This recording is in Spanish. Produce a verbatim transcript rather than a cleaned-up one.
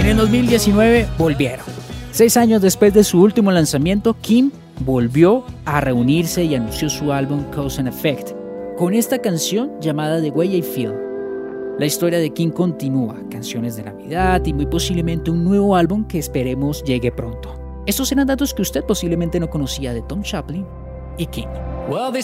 el dos mil diecinueve volvieron. Seis años después de su último lanzamiento, Kim volvió a reunirse y anunció su álbum Cause and Effect, con esta canción llamada The Way I Feel. La historia de Kim continúa, canciones de Navidad y muy posiblemente un nuevo álbum que esperemos llegue pronto. Estos eran datos que usted posiblemente no conocía de Tom Chaplin y Kim. Well,